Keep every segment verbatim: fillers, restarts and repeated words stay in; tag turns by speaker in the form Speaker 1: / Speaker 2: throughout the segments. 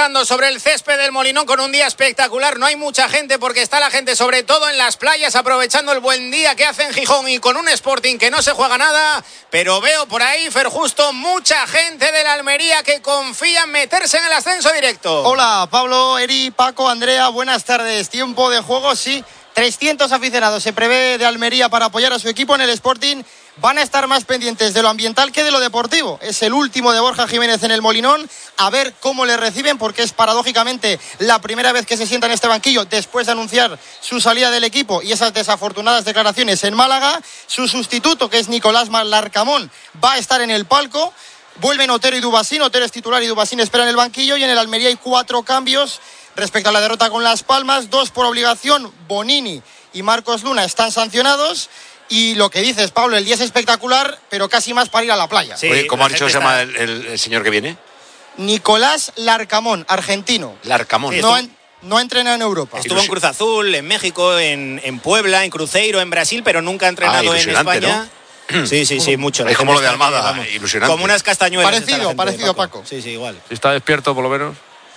Speaker 1: disfrutando sobre el césped del Molinón con un día espectacular. No hay mucha gente porque está la gente sobre todo en las playas aprovechando el buen día que hace en Gijón y con un Sporting que no se juega nada, pero veo por ahí, Fer Justo, mucha gente de la Almería que confía en meterse en el ascenso directo.
Speaker 2: Hola Pablo, Eri, Paco, Andrea, buenas tardes. Tiempo de juego, sí, trescientos aficionados se prevé de Almería para apoyar a su equipo en el Sporting. Van a estar más pendientes de lo ambiental que de lo deportivo. Es el último de Borja Jiménez en el Molinón. A ver cómo le reciben, porque es paradójicamente la primera vez que se sienta en este banquillo después de anunciar su salida del equipo y esas desafortunadas declaraciones en Málaga. Su sustituto, que es Nicolás Larcamón, va a estar en el palco. Vuelven Otero y Dubasín. Otero es titular y Dubasín espera en el banquillo. Y en el Almería hay cuatro cambios respecto a la derrota con Las Palmas. Dos por obligación. Bonini y Marcos Luna están sancionados. Y lo que dices, Pablo, el día es espectacular, pero casi más para ir a la playa.
Speaker 3: Sí, oye, ¿cómo has dicho que se llama el, el, el señor que viene?
Speaker 2: Nicolás Larcamón, argentino.
Speaker 3: Larcamón.
Speaker 2: Sí, no, ha, no ha entrenado en Europa.
Speaker 1: Estuvo en Cruz Azul, en México, en, en Puebla, en Cruzeiro, en Brasil, pero nunca ha entrenado ah, en España. ¿No? Sí, sí, sí, mucho.
Speaker 3: Es como lo de Almada, vamos, ilusionante.
Speaker 1: Como unas castañuelas.
Speaker 2: Parecido, parecido, Paco.
Speaker 1: Paco. Sí, sí, igual.
Speaker 4: Si está despierto, por lo menos.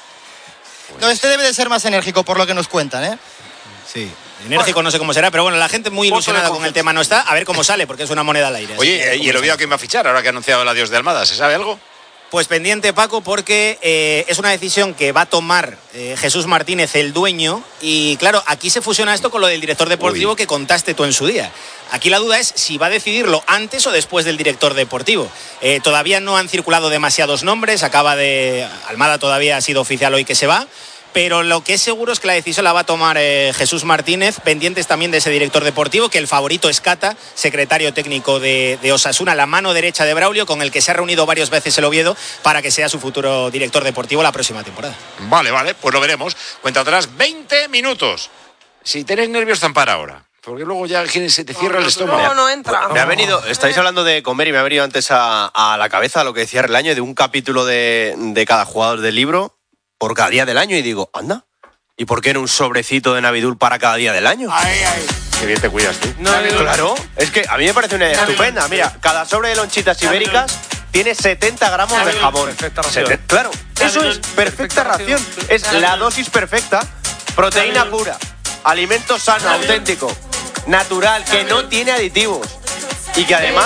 Speaker 2: Pues... No, este debe de ser más enérgico, por lo que nos cuentan, ¿eh?
Speaker 1: Sí. Enérgico bueno, no sé cómo será, pero bueno, la gente muy ilusionada con el tema no está. A ver cómo sale, porque es una moneda al aire.
Speaker 3: Oye, ¿y el Oviedo quién va a fichar ahora que ha anunciado el adiós de Almada? ¿Se sabe algo?
Speaker 1: Pues pendiente, Paco, porque eh, es una decisión que va a tomar eh, Jesús Martínez, el dueño. Y claro, aquí se fusiona esto con lo del director deportivo Uy. que contaste tú en su día. Aquí la duda es si va a decidirlo antes o después del director deportivo. Eh, todavía no han circulado demasiados nombres. Acaba de... Almada todavía ha sido oficial hoy que se va. Pero lo que es seguro es que la decisión la va a tomar eh, Jesús Martínez, pendientes también de ese director deportivo, que el favorito es Cata, secretario técnico de, de Osasuna, la mano derecha de Braulio, con el que se ha reunido varias veces el Oviedo para que sea su futuro director deportivo la próxima temporada.
Speaker 3: Vale, vale, pues lo veremos. Cuenta atrás, veinte minutos. Si tenéis nervios, zampar ahora. Porque luego ya se te cierra no, el estómago.
Speaker 5: No, no entra. Me ha venido, estáis hablando de comer y me ha venido antes a, a la cabeza lo que decía el año de un capítulo de, de cada jugador del libro por cada día del año y digo, anda, ¿y por qué era un sobrecito de Navidul para cada día del año?
Speaker 3: Ay, ay. Qué bien te cuidas tú.
Speaker 5: No, claro, es que a mí me parece una idea estupenda. Mira, cada sobre de lonchitas ibéricas tiene setenta gramos de jamón.
Speaker 4: Perfecta ración.
Speaker 5: setenta, claro, eso es perfecta ración. Es la dosis perfecta, proteína pura, alimento sano, auténtico, natural, que no tiene aditivos. Y que además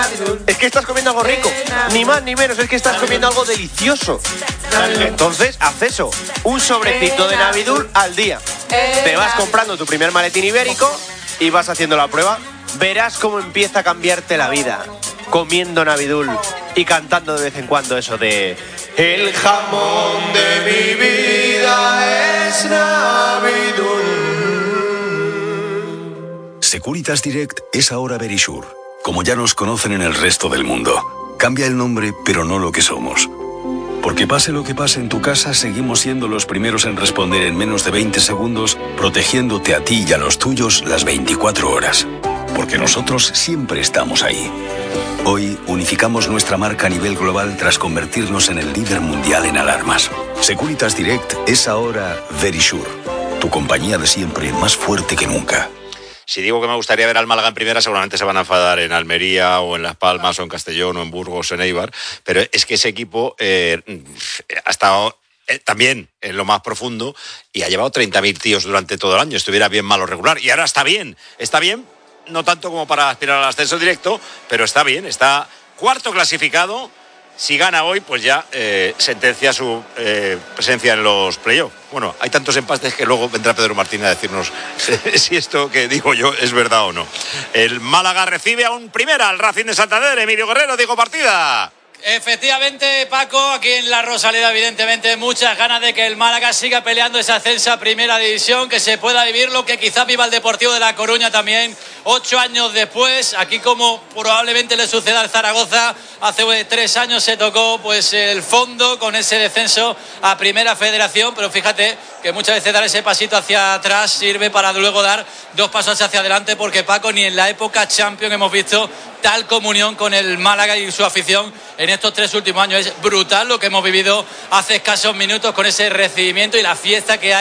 Speaker 5: es que estás comiendo algo rico, ni más ni menos, es que estás comiendo algo delicioso. Entonces, haz eso, un sobrecito de Navidul al día. Te vas comprando tu primer maletín ibérico y vas haciendo la prueba. Verás cómo empieza a cambiarte la vida, comiendo Navidul y cantando de vez en cuando eso de el jamón de mi vida es Navidul.
Speaker 6: Securitas Direct es ahora Verisure. Como ya nos conocen en el resto del mundo. Cambia el nombre, pero no lo que somos. Porque pase lo que pase en tu casa, seguimos siendo los primeros en responder en menos de veinte segundos, protegiéndote a ti y a los tuyos las veinticuatro horas. Porque nosotros siempre estamos ahí. Hoy unificamos nuestra marca a nivel global tras convertirnos en el líder mundial en alarmas. Securitas Direct es ahora Verisure. Tu compañía de siempre, más fuerte que nunca.
Speaker 3: Si digo que me gustaría ver al Málaga en primera, seguramente se van a enfadar en Almería o en Las Palmas o en Castellón o en Burgos o en Eibar, pero es que ese equipo eh, ha estado eh, también en lo más profundo y ha llevado treinta mil tíos durante todo el año, estuviera bien, malo, regular, y ahora está bien, está bien, no tanto como para aspirar al ascenso directo, pero está bien, está cuarto clasificado. Si gana hoy, pues ya eh, sentencia su eh, presencia en los playoffs. Bueno, hay tantos empates que luego vendrá Pedro Martín a decirnos eh, si esto que digo yo es verdad o no. El Málaga recibe a un primera, al Racing de Santander. Emilio Guerrero, Diego Partida.
Speaker 7: Efectivamente, Paco, aquí en la Rosaleda, evidentemente, muchas ganas de que el Málaga siga peleando esa ascenso a Primera División, que se pueda vivir lo que quizá viva el Deportivo de La Coruña también, ocho años después, aquí como probablemente le suceda al Zaragoza, hace tres años se tocó pues el fondo con ese descenso a Primera Federación, pero fíjate que muchas veces dar ese pasito hacia atrás sirve para luego dar dos pasos hacia adelante, porque Paco, ni en la época Champions hemos visto tal comunión con el Málaga y su afición en estos tres últimos años. Es brutal lo que hemos vivido hace escasos minutos con ese recibimiento y la fiesta que hay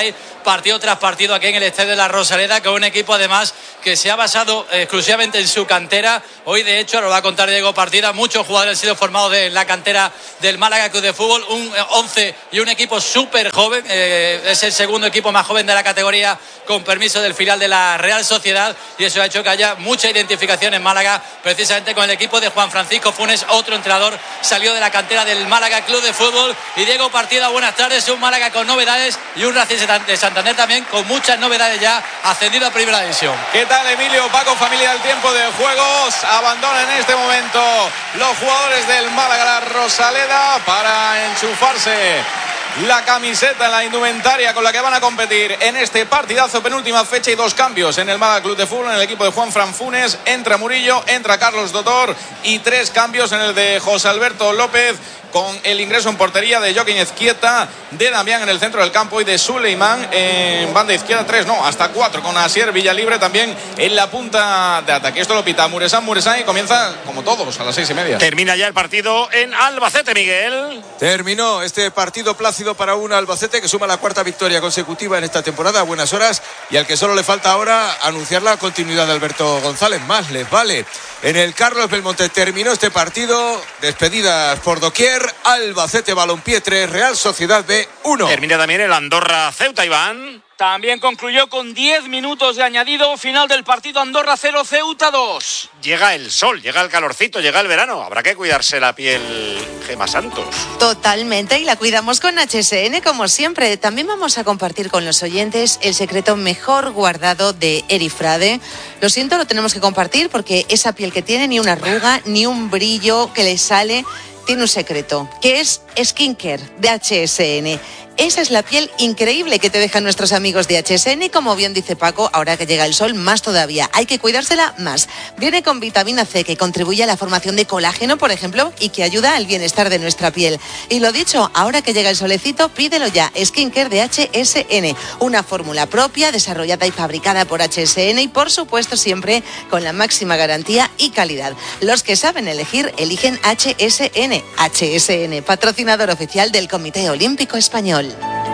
Speaker 7: partido tras partido aquí en el estadio de la Rosaleda, con un equipo además que se ha basado exclusivamente en su cantera. Hoy de hecho, lo va a contar Diego Partida, muchos jugadores han sido formados de la cantera del Málaga Club de Fútbol, un once y un equipo súper joven, eh, es el segundo equipo más joven de la categoría con permiso del filial de la Real Sociedad, y eso ha hecho que haya mucha identificación en Málaga precisamente con el equipo de Juan Francisco Funes. Otro entrenador salió de la cantera del Málaga Club de Fútbol. Y Diego Partida, buenas tardes. Un Málaga con novedades y un Racing de Santander también con muchas novedades, ya ascendido a Primera División.
Speaker 4: ¿Qué tal, Emilio? Paco, familia del tiempo de juegos. Abandonan en este momento los jugadores del Málaga la Rosaleda para enchufarse la camiseta en la indumentaria con la que van a competir en este partidazo, penúltima fecha, y dos cambios en el Málaga Club de Fútbol. En el equipo de Juan Fran Funes entra Murillo, entra Carlos Dotor, y tres cambios en el de José Alberto López, con el ingreso en portería de Joaquín Ezquieta, de Damián en el centro del campo y de Suleimán en banda izquierda. Tres, no, hasta cuatro, con Asier Villalibre también en la punta de ataque. Esto lo pita Muresán Muresán y comienza, como todos, a las seis y media.
Speaker 3: Termina ya el partido en Albacete, Miguel.
Speaker 8: Terminó este partido plácido para un Albacete que suma la cuarta victoria consecutiva en esta temporada a buenas horas, y al que solo le falta ahora anunciar la continuidad de Alberto González. Más les vale. En el Carlos Belmonte terminó este partido, despedidas por doquier. Albacete Balompié tres, Real Sociedad B uno.
Speaker 3: Termina también el Andorra Ceuta, Iván.
Speaker 9: También concluyó con diez minutos de añadido. Final del partido, Andorra cero, Ceuta dos.
Speaker 3: Llega el sol, llega el calorcito, llega el verano. Habrá que cuidarse la piel, Gema Santos.
Speaker 10: Totalmente, y la cuidamos con H S N como siempre. También vamos a compartir con los oyentes el secreto mejor guardado de Eri Frade. Lo siento, lo tenemos que compartir porque esa piel que tiene, ni una arruga, ni un brillo que le sale, tiene un secreto, que es Skincare de H S N. Esa es la piel increíble que te dejan nuestros amigos de H S N, y como bien dice Paco, ahora que llega el sol, más todavía. Hay que cuidársela más. Viene con vitamina C, que contribuye a la formación de colágeno, por ejemplo, y que ayuda al bienestar de nuestra piel. Y lo dicho, ahora que llega el solecito, pídelo ya. Skincare de H S N, una fórmula propia, desarrollada y fabricada por H S N, y por supuesto siempre con la máxima garantía y calidad. Los que saben elegir, eligen H S N. H S N, patrocinador oficial del Comité Olímpico Español.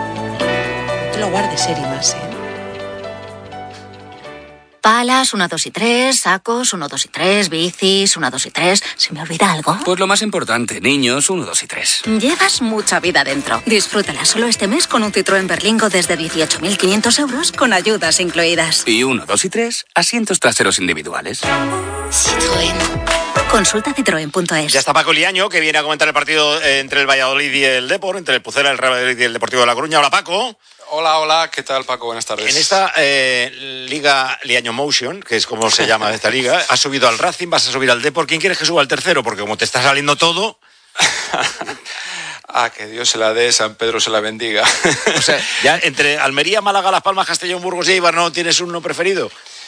Speaker 10: Te lo guardes, Eri, más, ¿eh?
Speaker 11: Palas, uno, dos y tres, sacos, uno, dos y tres, bicis, uno, dos y tres. ¿Se me olvida algo?
Speaker 12: Pues lo más importante, niños, uno, dos y tres.
Speaker 11: Llevas mucha vida dentro. Disfrútala solo este mes con un Citroën Berlingo desde dieciocho mil quinientos euros con ayudas incluidas.
Speaker 12: Y uno, dos y tres, asientos traseros individuales.
Speaker 11: Citroën. Consulta citroen punto es.
Speaker 3: Ya está Paco Liaño, que viene a comentar el partido entre el Valladolid y el Depor, entre el Pucela, el Real Valladolid y el Deportivo de La Coruña. Hola, Paco.
Speaker 13: Hola, hola, ¿qué tal, Paco? Buenas tardes.
Speaker 3: En esta eh, Liga Liaño Motion, que es como se llama esta liga, has subido al Racing, vas a subir al Depor. ¿Quién quieres que suba al tercero? Porque como te está saliendo todo...
Speaker 13: Ah, que Dios se la dé, San Pedro se la bendiga.
Speaker 3: O sea, ya entre Almería, Málaga, Las Palmas, Castellón, Burgos y Eibar, ¿no tienes uno preferido?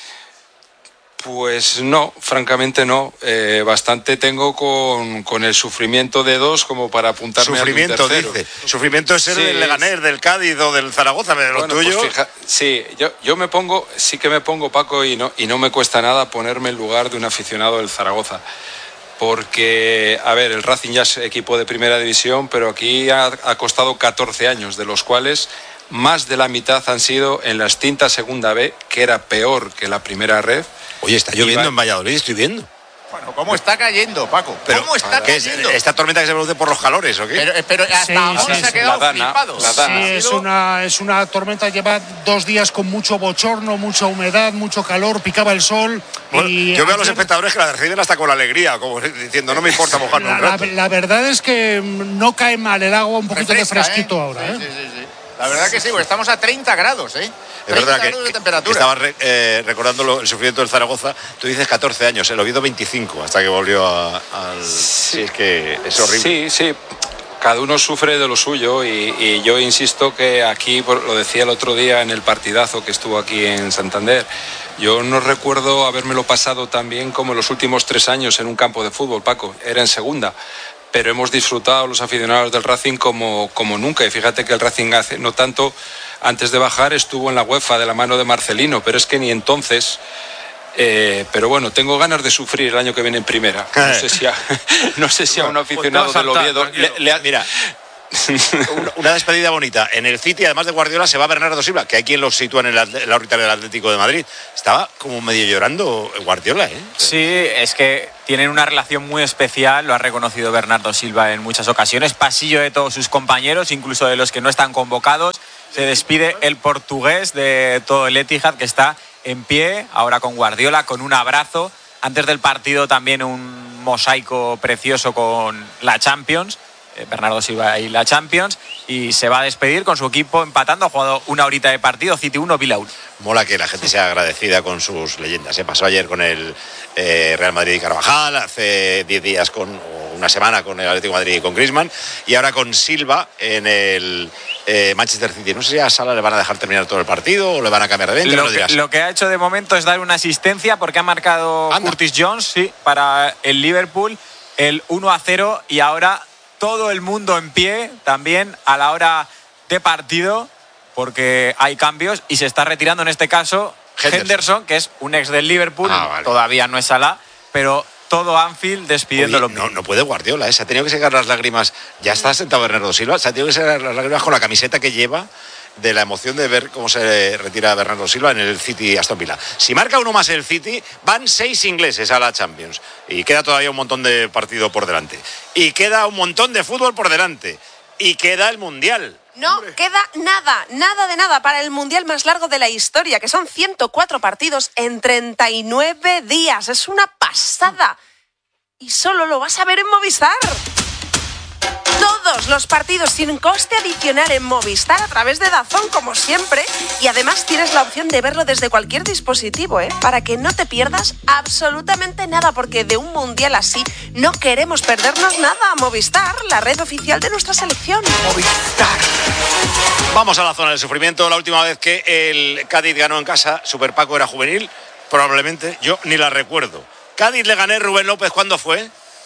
Speaker 13: Pues no, francamente no. Eh, bastante tengo con, con el sufrimiento de dos como para apuntarme a un tercero.
Speaker 3: Sufrimiento, dice. Sufrimiento es ser sí, del Leganés, del Cádiz o del Zaragoza, de lo bueno, tuyo.
Speaker 13: Pues fija, sí, yo, yo me pongo, sí que me pongo, Paco, y no, y no me cuesta nada ponerme en lugar de un aficionado del Zaragoza. Porque, a ver, el Racing ya es equipo de primera división, pero aquí ha, ha costado catorce años, de los cuales más de la mitad han sido en la extinta segunda B, que era peor que la primera red.
Speaker 3: Oye, está lloviendo en Valladolid, estoy viendo.
Speaker 14: Bueno, ¿cómo está cayendo, Paco?
Speaker 3: Pero,
Speaker 14: ¿Cómo está
Speaker 3: ¿qué
Speaker 14: cayendo?
Speaker 3: Es, ¿Esta tormenta que se produce por los calores o qué?
Speaker 14: Pero, pero hasta sí, ahora sí, se ha quedado
Speaker 13: la dana,
Speaker 14: flipado.
Speaker 13: La dana.
Speaker 15: Sí, es una, es una tormenta, lleva dos días con mucho bochorno, mucha humedad, mucho calor, picaba el sol.
Speaker 3: Bueno,
Speaker 15: y
Speaker 3: yo veo a los espectadores que la reciben hasta con alegría, como diciendo, no me importa mojarme
Speaker 15: la,
Speaker 3: un rato.
Speaker 15: La, la verdad es que no cae mal el agua, un poquito Refresca, de fresquito
Speaker 14: ¿eh?
Speaker 15: ahora.
Speaker 14: Sí,
Speaker 15: ¿eh?
Speaker 14: sí, sí, sí. La verdad que sí, porque estamos a treinta grados, ¿eh?
Speaker 3: Es verdad que,
Speaker 14: de temperatura.
Speaker 3: que estaba re, eh, recordando lo, el sufrimiento del Zaragoza. Tú dices catorce años, el Oviedo veinticinco, hasta que volvió a, al... Sí, es que es horrible.
Speaker 13: Sí, sí. Cada uno sufre de lo suyo y, y yo insisto que aquí, lo decía el otro día en el partidazo que estuvo aquí en Santander, yo no recuerdo habérmelo pasado tan bien como en los últimos tres años en un campo de fútbol, Paco. Era en segunda. Pero hemos disfrutado los aficionados del Racing como, como nunca. Y fíjate que el Racing hace no tanto, antes de bajar estuvo en la UEFA de la mano de Marcelino, pero es que ni entonces... Eh, pero bueno, tengo ganas de sufrir el año que viene en primera. No sé si a, no sé si a un aficionado pues del Oviedo le, le,
Speaker 3: mira, Una despedida bonita. En el City, además de Guardiola, se va Bernardo Silva, que hay quien lo sitúa en, el, en la órbita del Atlético de Madrid. Estaba como medio llorando Guardiola, ¿eh?
Speaker 16: Sí, es que tienen una relación muy especial, lo ha reconocido Bernardo Silva en muchas ocasiones. Pasillo de todos sus compañeros, incluso de los que no están convocados. Se despide el portugués de todo el Etihad, que está en pie, ahora con Guardiola, con un abrazo. Antes del partido también un mosaico precioso con la Champions. Bernardo Silva y la Champions, y se va a despedir con su equipo empatando. Ha jugado una horita de partido, City uno, Vila uno.
Speaker 3: Mola que la gente sea agradecida con sus leyendas. Se pasó ayer con el eh, Real Madrid y Carvajal, hace diez días con una semana con el Atlético de Madrid y con Griezmann, y ahora con Silva en el eh, Manchester City. No sé si a Salah le van a dejar terminar todo el partido o le van a cambiar de veinte.
Speaker 16: Lo,
Speaker 3: lo,
Speaker 16: que, lo que ha hecho de momento es dar una asistencia porque ha marcado Anda. Curtis Jones, sí, para el Liverpool, el uno a cero, y ahora todo el mundo en pie también a la hora de partido, porque hay cambios y se está retirando en este caso Henderson, Henderson que es un ex del Liverpool, ah, vale. Todavía no es Salah, pero todo Anfield despidiéndolo.
Speaker 3: Oye, no, no puede Guardiola, ¿eh? Se ha tenido que secar las lágrimas. Ya está sentado Bernardo Silva, se ha tenido que secar las lágrimas con la camiseta que lleva, de la emoción de ver cómo se retira Bernardo Silva en el City Aston Villa. Si marca uno más el City, van seis ingleses a la Champions. Y queda todavía un montón de partido por delante. Y queda un montón de fútbol por delante. Y queda el Mundial.
Speaker 17: No Hombre. queda nada, nada de nada para el Mundial más largo de la historia, que son ciento cuatro partidos en treinta y nueve días. Es una pasada. Y solo lo vas a ver en Movistar. Todos los partidos sin coste adicional en Movistar a través de DAZN, como siempre. Y además tienes la opción de verlo desde cualquier dispositivo, ¿eh? Para que no te pierdas absolutamente nada, porque de un mundial así no queremos perdernos nada. Movistar, la red oficial de nuestra selección.
Speaker 3: Movistar. Vamos a la zona del sufrimiento. La última vez que el Cádiz ganó en casa, Super Paco era juvenil, probablemente, yo ni la recuerdo. Cádiz le gané, Rubén López, ¿cuándo fue?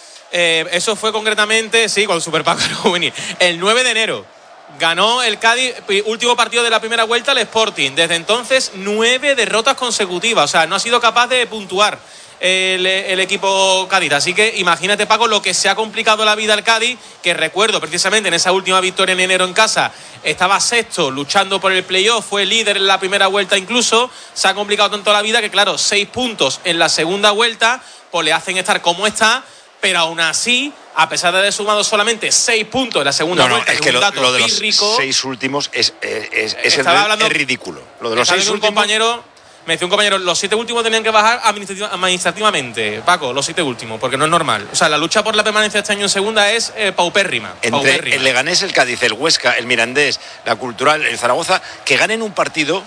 Speaker 18: Eh, eso fue concretamente, sí, con Super Paco juvenil, el nueve de enero. Ganó el Cádiz, último partido de la primera vuelta, el Sporting. Desde entonces, nueve derrotas consecutivas. O sea, no ha sido capaz de puntuar el, el equipo Cádiz. Así que imagínate, Paco, lo que se ha complicado la vida al Cádiz, que recuerdo precisamente en esa última victoria en enero en casa, estaba sexto, luchando por el playoff, fue líder en la primera vuelta incluso. Se ha complicado tanto la vida que, claro, seis puntos en la segunda vuelta, pues le hacen estar como está. Pero aún así, a pesar de haber sumado solamente seis puntos en la segunda no, no, vuelta,
Speaker 3: es que, que lo, lo de los rico, seis últimos es, es, es, es,
Speaker 18: hablando,
Speaker 3: es ridículo. Lo de los seis últimos...
Speaker 18: Un compañero, me decía un compañero, los siete últimos tenían que bajar administrativamente, Paco, los siete últimos, porque no es normal. O sea, la lucha por la permanencia este año en segunda es eh, paupérrima.
Speaker 3: Entre
Speaker 18: paupérrima.
Speaker 3: el Leganés, el Cádiz, el Huesca, el Mirandés, la Cultural, el Zaragoza, que ganen un partido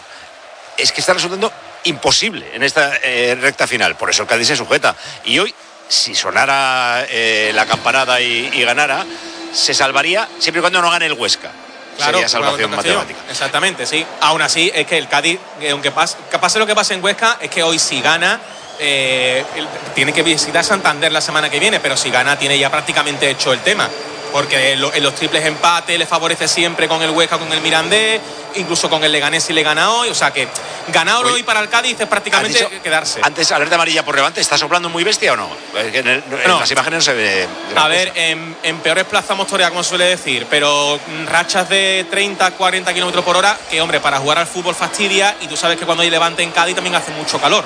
Speaker 3: es que está resultando imposible en esta eh, recta final. Por eso el Cádiz se sujeta. Y hoy, si sonara eh, la campanada y, y ganara, se salvaría siempre y cuando no gane el Huesca.
Speaker 18: Claro,
Speaker 3: sería salvación matemática.
Speaker 18: Exactamente, sí. Aún así, es que el Cádiz, aunque pase, que pase lo que pase en Huesca, es que hoy si gana, eh, tiene que visitar Santander la semana que viene, pero si gana tiene ya prácticamente hecho el tema. Porque en los triples empates le favorece siempre con el Huesca, con el Mirandés, incluso con el Leganés si le gana hoy. O sea que ganar hoy para el Cádiz es prácticamente dicho, quedarse.
Speaker 3: Antes, alerta amarilla por Levante, ¿está soplando muy bestia o no? En, el, en no. las imágenes no se ve.
Speaker 18: A ver, en, en peores plazas motorias, como suele decir, pero rachas de treinta, cuarenta kilómetros por hora, que hombre, para jugar al fútbol fastidia, y tú sabes que cuando hay Levante en Cádiz también hace mucho calor.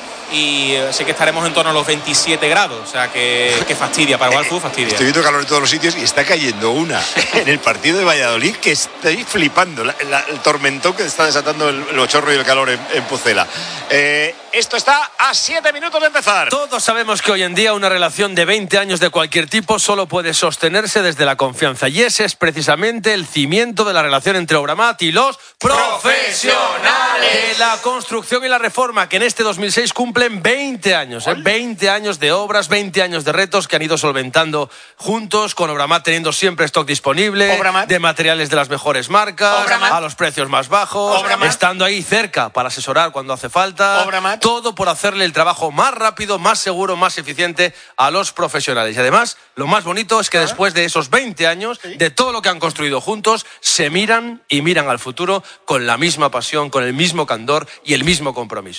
Speaker 18: Y sí que estaremos en torno a los veintisiete grados, o sea que, que fastidia, para jugar al fútbol fastidia.
Speaker 3: Estoy viendo calor en todos los sitios y está cayendo una en el partido de Valladolid que estoy flipando, la, la, el tormentón que está desatando el, el bochorno y el calor en, en Pucela. Eh, esto está a siete minutos de empezar.
Speaker 19: Todos sabemos que hoy en día una relación de veinte años de cualquier tipo solo puede sostenerse desde la confianza, y ese es precisamente el cimiento de la relación entre Obramat y los profesionales de la construcción y la reforma, que en este dos mil seis cumplen veinte años, ¿eh? veinte años de obras, veinte años de retos que han ido solventando juntos, con Obramat teniendo siempre stock disponible, Obramat, de materiales de las mejores marcas, Obramat, a los precios más bajos, Obramat, estando ahí cerca para asesorar cuando hace falta, Obramat, todo por hacerle el trabajo más rápido, más seguro, más eficiente a los profesionales. Y además, lo más bonito es que después de esos veinte años, de todo lo que han construido juntos, se miran y miran al futuro con la misma pasión, con el mismo candor y el mismo compromiso.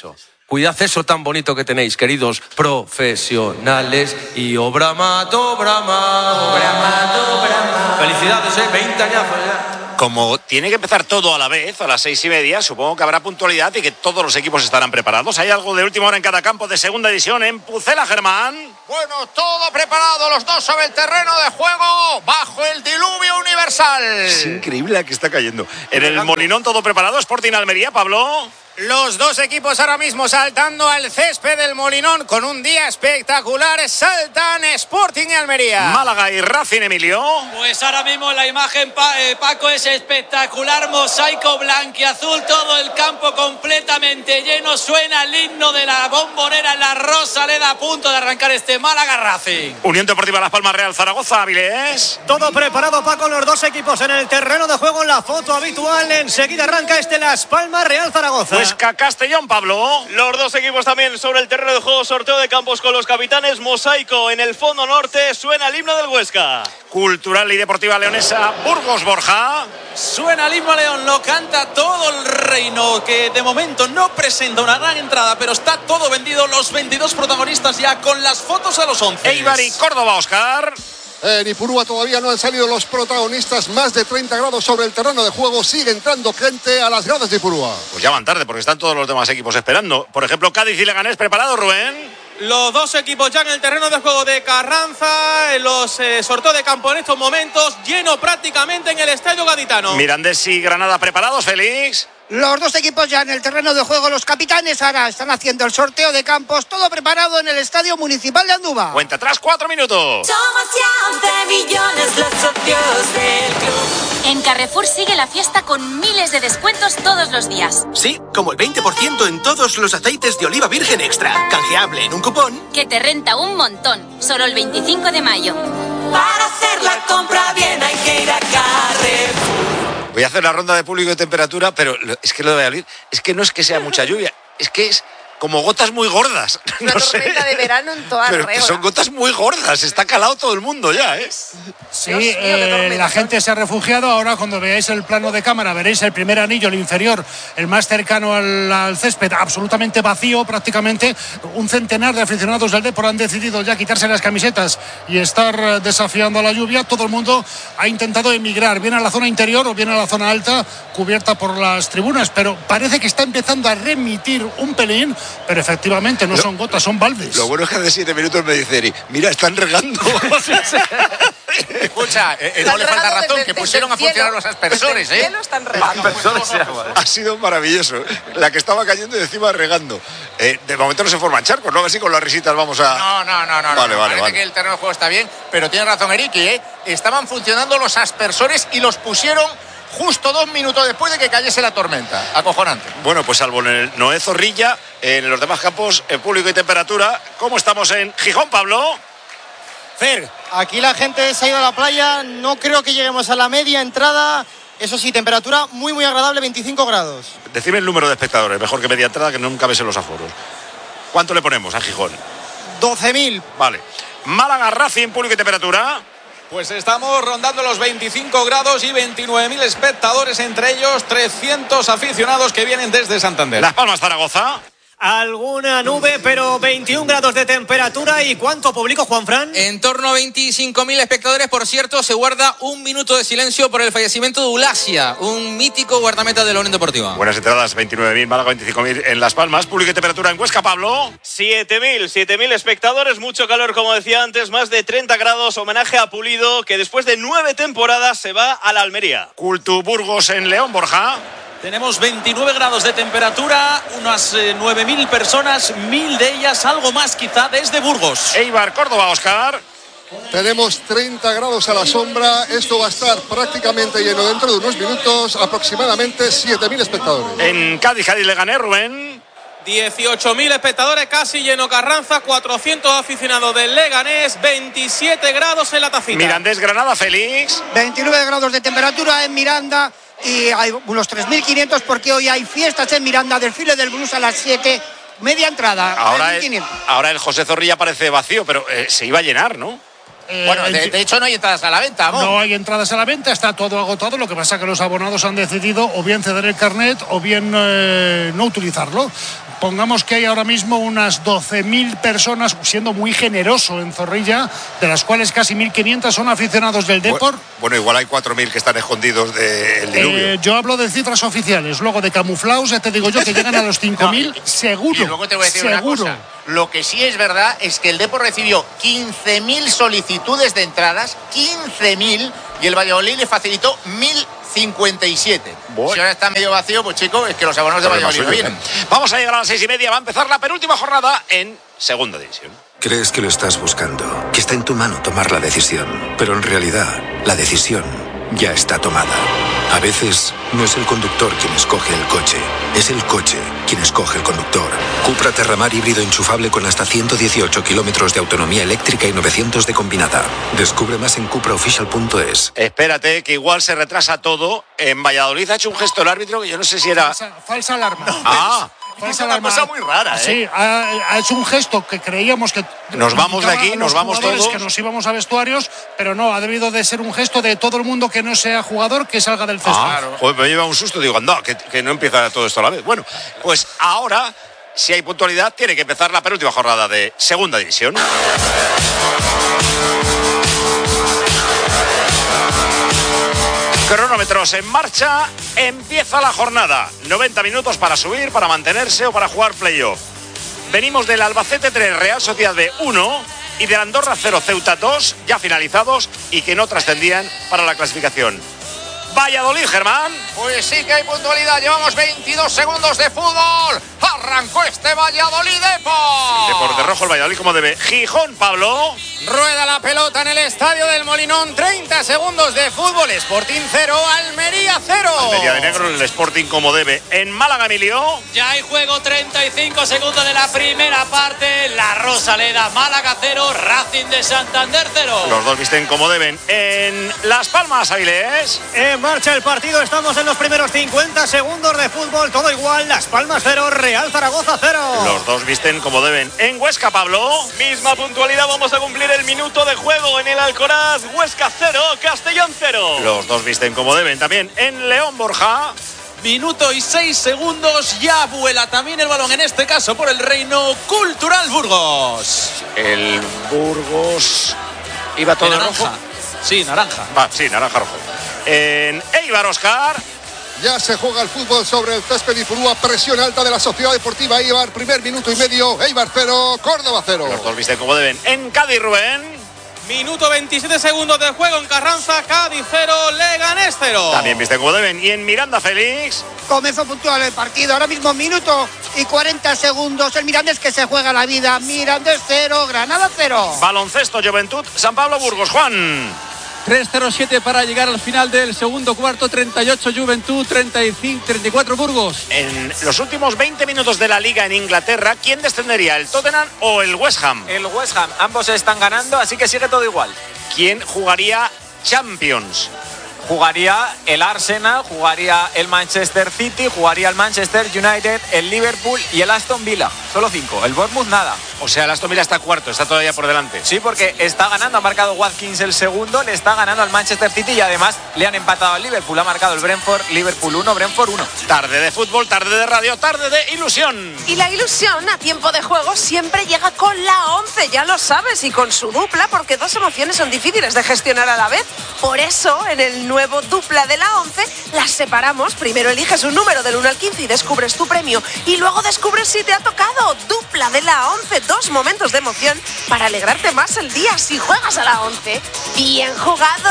Speaker 19: Cuidad eso tan bonito que tenéis, queridos profesionales. Y obra mato, obra mato, obra mato, obra mato. Felicidades, ¿eh? veinte añazos ya.
Speaker 3: Como tiene que empezar todo a la vez, a las seis y media, supongo que habrá puntualidad y que todos los equipos estarán preparados. ¿Hay algo de última hora en cada campo de segunda división en Pucela, Germán?
Speaker 14: Bueno, todo preparado, los dos sobre el terreno de juego, bajo el diluvio universal.
Speaker 3: Es increíble la que está cayendo. En el Molinón todo preparado, Sporting Almería, Pablo.
Speaker 1: Los dos equipos ahora mismo saltando al césped del Molinón con un día espectacular. Saltan Sporting y Almería.
Speaker 3: Málaga y Racing, Emilio.
Speaker 7: Pues ahora mismo la imagen, Paco, es espectacular. Mosaico blanquiazul, todo el campo completamente lleno. Suena el himno de la Bombonera en la Rosaleda, a punto de arrancar este Málaga Racing.
Speaker 3: Unión Deportiva Las Palmas, Real Zaragoza, Avilés.
Speaker 20: Todo preparado, Paco, los dos equipos en el terreno de juego en la foto habitual. Enseguida arranca este Las Palmas, Real Zaragoza.
Speaker 3: Huesca, Castellón, Pablo.
Speaker 21: Los dos equipos también sobre el terreno de juego, sorteo de campos con los capitanes. Mosaico en el fondo norte, suena el himno del Huesca.
Speaker 3: Cultural y Deportiva Leonesa, Burgos, Borja.
Speaker 18: Suena el himno a León, lo canta todo el reino, que de momento no presenta una gran entrada, pero está todo vendido, los veintidós protagonistas ya con las fotos a los once.
Speaker 3: Eibar y Córdoba, Óscar.
Speaker 22: En Ipurúa todavía no han salido los protagonistas, más de treinta grados sobre el terreno de juego, sigue entrando gente a las gradas de Ipurúa.
Speaker 3: Pues ya van tarde porque están todos los demás equipos esperando. Por ejemplo, Cádiz y Leganés, ¿preparado, Rubén?
Speaker 18: Los dos equipos ya en el terreno de juego de Carranza, los eh, sorteos de campo en estos momentos, lleno prácticamente en el estadio gaditano.
Speaker 3: Mirandés y Granada, ¿preparados, Félix?
Speaker 23: Los dos equipos ya en el terreno de juego, los capitanes ahora están haciendo el sorteo de campos, todo preparado en el Estadio Municipal de Andúba.
Speaker 3: Cuenta atrás, cuatro minutos.
Speaker 24: Somos ya once millones los socios del club. En Carrefour sigue la fiesta con miles de descuentos todos los días.
Speaker 25: Sí, como el veinte por ciento en todos los aceites de oliva virgen extra, canjeable en un cupón.
Speaker 24: Que te renta un montón, solo el veinticinco de mayo. Para hacer la compra bien hay que ir a Carrefour.
Speaker 3: Voy a hacer la ronda de público de temperatura, pero es que lo de Valladolid, es que no es que sea mucha lluvia, es que es como gotas muy gordas.
Speaker 17: Una no tormenta sé. de verano en toda
Speaker 3: Pero
Speaker 17: regla.
Speaker 3: son gotas muy gordas, está calado todo el mundo ya, ¿eh?
Speaker 15: Sí, eh, la gente se ha refugiado. Ahora cuando veáis el plano de cámara veréis el primer anillo, el inferior, el más cercano al, al césped, absolutamente vacío prácticamente. Un centenar de aficionados del Depor han decidido ya quitarse las camisetas y estar desafiando a la lluvia. Todo el mundo ha intentado emigrar, bien a la zona interior o bien a la zona alta, cubierta por las tribunas, pero parece que está empezando a remitir un pelín. Pero efectivamente no lo, son gotas, son baldes.
Speaker 3: Lo bueno es que hace siete minutos me dice Eri, mira, están regando.
Speaker 14: Escucha, eh, no le falta razón, que pusieron a funcionar los aspersores, ¿eh?
Speaker 17: Están regando.
Speaker 3: Ha sido maravilloso. La que estaba cayendo y encima regando. Eh, de momento no se forman charcos, ¿no? Así con las risitas vamos a...
Speaker 14: No, no, no, no.
Speaker 3: Vale,
Speaker 14: no.
Speaker 3: vale,
Speaker 14: Parece
Speaker 3: vale.
Speaker 14: que el terreno de juego está bien, pero tiene razón Eriki, ¿eh? Estaban funcionando los aspersores y los pusieron justo dos minutos después de que cayese la tormenta. Acojonante.
Speaker 3: Bueno, pues salvo en el Noé Zorrilla, en los demás campos, en público y temperatura, ¿cómo estamos en Gijón, Pablo?
Speaker 2: Fer, aquí la gente se ha ido a la playa, no creo que lleguemos a la media entrada. Eso sí, temperatura muy, muy agradable, veinticinco grados.
Speaker 3: Decime el número de espectadores, mejor que media entrada, que nunca ves en los aforos. ¿Cuánto le ponemos a Gijón?
Speaker 2: doce mil.
Speaker 3: Vale. Málaga, Racing, público y temperatura.
Speaker 4: Pues estamos rondando los veinticinco grados y veintinueve mil espectadores, entre ellos trescientos aficionados que vienen desde Santander.
Speaker 3: Las Palmas, Zaragoza.
Speaker 20: Alguna nube, pero veintiún grados de temperatura. ¿Y cuánto público, Juanfran?
Speaker 26: En torno a veinticinco mil espectadores. Por cierto, se guarda un minuto de silencio por el fallecimiento de Ulasia, un mítico guardameta de la Unión Deportiva.
Speaker 3: Buenas entradas, veintinueve mil, Málaga, veinticinco mil en Las Palmas. Público y temperatura en Huesca, Pablo.
Speaker 21: siete mil, siete mil espectadores, mucho calor, como decía antes, más de treinta grados. Homenaje a Pulido, que después de nueve temporadas se va a la Almería.
Speaker 3: Cultu Burgos en León, Borja.
Speaker 18: Tenemos veintinueve grados de temperatura, unas eh, nueve mil personas, mil de ellas, algo más quizá, desde Burgos.
Speaker 3: Eibar, Córdoba, Óscar.
Speaker 22: Tenemos treinta grados a la sombra, esto va a estar prácticamente lleno dentro de unos minutos, aproximadamente siete mil espectadores.
Speaker 3: En Cádiz, Cádiz, Leganés, Rubén.
Speaker 18: dieciocho mil espectadores, casi lleno Carranza, cuatrocientos aficionados del Leganés, veintisiete grados en la Tacita.
Speaker 3: Mirandés, Granada, Félix.
Speaker 23: veintinueve grados de temperatura en Miranda y hay unos tres mil quinientos porque hoy hay fiestas en Miranda, desfile del blues a las siete, media entrada.
Speaker 3: Ahora el, ahora el José Zorrilla parece vacío, pero eh, se iba a llenar, ¿no?
Speaker 23: Eh,
Speaker 14: bueno, de, de hecho no hay entradas a la venta, ¿no?
Speaker 15: No hay entradas a la venta, está todo agotado. Lo que pasa es que los abonados han decidido o bien ceder el carnet o bien eh, no utilizarlo. pongamos que hay ahora mismo unas doce mil personas, siendo muy generoso en Zorrilla, de las cuales casi mil quinientas son aficionados del Depor.
Speaker 3: Bueno, bueno, igual hay cuatro mil que están escondidos del diluvio.
Speaker 15: Eh, yo hablo de cifras oficiales, luego de camuflados, ya te digo yo que llegan a los cinco mil no, seguro.
Speaker 14: Y luego te voy a decir
Speaker 15: seguro.
Speaker 14: una cosa. Lo que sí es verdad es que el Depor recibió quince mil solicitudes de entradas, quince mil, y el Valladolid le facilitó mil cincuenta y siete. Bueno. Si ahora está medio vacío, pues chicos, es que los abonos de Valladolid no vienen.
Speaker 3: Vamos a llegar a las seis y media, va a empezar la penúltima jornada en Segunda División.
Speaker 5: Crees que lo estás buscando, que está en tu mano tomar la decisión, pero en realidad la decisión ya está tomada. A veces no es el conductor quien escoge el coche, es el coche quien escoge el conductor. Cupra Terramar híbrido enchufable con hasta ciento dieciocho kilómetros de autonomía eléctrica y novecientos de combinada. Descubre más en cupra official punto es.
Speaker 3: Espérate, que igual se retrasa todo. En Valladolid ha hecho un gesto el árbitro que yo no sé si era...
Speaker 15: Falsa, falsa alarma.
Speaker 3: No, ah.
Speaker 14: Es una cosa muy rara, ¿eh?
Speaker 15: Sí, ha, ha hecho un gesto que creíamos que...
Speaker 3: Nos vamos de aquí, nos vamos todos.
Speaker 15: Que nos íbamos a vestuarios, pero no, ha debido de ser un gesto de todo el mundo que no sea jugador que salga del césped.
Speaker 3: Ah, claro. Pues me lleva un susto, digo, anda, que, que no empieza todo esto a la vez. Bueno, pues ahora, si hay puntualidad, tiene que empezar la penúltima jornada de Segunda División. Cronómetros en marcha, empieza la jornada. noventa minutos para subir, para mantenerse o para jugar playoff. Venimos del Albacete tres, Real Sociedad B uno y del Andorra cero, Ceuta dos, ya finalizados y que no trascendían para la clasificación. Valladolid, Germán.
Speaker 14: Pues sí que hay puntualidad, llevamos veintidós segundos de fútbol. Arrancó este Valladolid Depor.
Speaker 3: Depor de rojo, el Valladolid como debe. Gijón, Pablo.
Speaker 26: Rueda la pelota en el estadio del Molinón, treinta segundos de fútbol. Sporting cero, Almería cero.
Speaker 3: Almería de negro, el Sporting como debe. En Málaga, Emilio.
Speaker 7: Ya hay juego, treinta y cinco segundos de la primera parte. La Rosaleda, Málaga cero, Racing de Santander cero.
Speaker 3: Los dos visten como deben. En Las Palmas, Avilés.
Speaker 20: En marcha el partido, estamos en los primeros cincuenta segundos de fútbol, todo igual. Las Palmas cero, Real Zaragoza cero.
Speaker 3: Los dos visten como deben. En Huesca, Pablo.
Speaker 21: Misma puntualidad, vamos a cumplir el minuto de juego en el Alcoraz. Huesca cero, Castellón cero.
Speaker 3: Los dos visten como deben. También en León, Borja.
Speaker 26: Minuto y seis segundos, ya vuela también el balón, en este caso por el Reino Cultural Burgos.
Speaker 3: El Burgos iba todo
Speaker 26: naranja.
Speaker 3: rojo.
Speaker 26: Sí, naranja.
Speaker 3: Ah, sí, naranja rojo. En Eibar, Oscar.
Speaker 22: Ya se juega el fútbol sobre el césped Ipurúa, presión alta de la Sociedad Deportiva Eibar, primer minuto y medio, Eibar cero, Córdoba cero.
Speaker 3: Los dos visten como deben. En Cádiz, Rubén.
Speaker 18: Minuto veintisiete segundos de juego en Carranza, Cádiz cero, Leganés cero.
Speaker 3: También visten como deben. Y en Miranda, Félix.
Speaker 23: Comenzó puntual el partido, ahora mismo minuto y cuarenta segundos. El Mirandés que se juega la vida, Mirandés cero, Granada cero.
Speaker 3: Baloncesto, Juventud, San Pablo, Burgos, Juan.
Speaker 6: tres cero siete para llegar al final del segundo cuarto, treinta y ocho Juventud, treinta y cinco, treinta y cuatro Burgos.
Speaker 3: En los últimos veinte minutos de la Liga en Inglaterra, ¿quién descendería, el Tottenham o el West Ham?
Speaker 16: El West Ham, ambos están ganando, así que sigue todo igual.
Speaker 3: ¿Quién jugaría Champions?
Speaker 16: Jugaría el Arsenal, jugaría el Manchester City, jugaría el Manchester United, el Liverpool y el Aston Villa. Solo cinco. El Bournemouth nada.
Speaker 3: O sea, el Aston Villa está cuarto, está todavía por delante.
Speaker 16: Sí, porque está ganando, ha marcado Watkins el segundo, le está ganando al Manchester City y además le han empatado al Liverpool. Ha marcado el Brentford, Liverpool uno, Brentford uno.
Speaker 3: Tarde de fútbol, tarde de radio, tarde de ilusión.
Speaker 17: Y la ilusión a tiempo de juego siempre llega con la once, ya lo sabes, y con su dupla, porque dos emociones son difíciles de gestionar a la vez. Por eso, en el nuevo dupla de la once, las separamos. Primero eliges un número del uno al quince y descubres tu premio. Y luego descubres si te ha tocado. Dupla de la once, dos momentos de emoción para alegrarte más el día si juegas a la once. ¡Bien jugado!